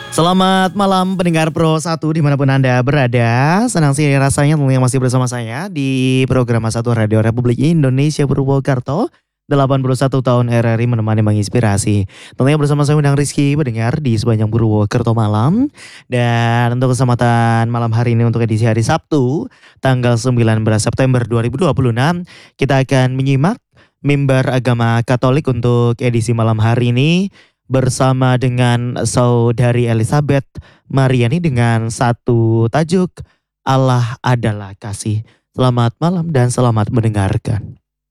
Selamat malam pendengar Pro 1 dimanapun Anda berada. Senang sih rasanya tentunya masih bersama saya di program Satu Radio Republik Indonesia Purwokerto. 81 tahun RRI menemani menginspirasi. Tentunya bersama saya Undang Rizky pendengar di sepanjang Purwokerto malam. Dan untuk kesempatan malam hari ini untuk edisi hari Sabtu tanggal 19 September 2026 kita akan menyimak mimbar agama Katolik untuk edisi malam hari ini bersama dengan Saudari Elizabeth Mariani dengan satu tajuk Allah adalah kasih. Selamat malam dan selamat mendengarkan.